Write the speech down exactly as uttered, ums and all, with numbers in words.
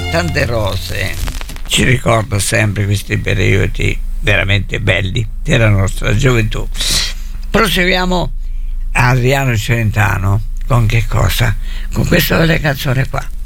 tante rose ci ricorda sempre questi periodi veramente belli della nostra gioventù. Proseguiamo a Adriano Celentano con che cosa? Con questa bella canzone qua.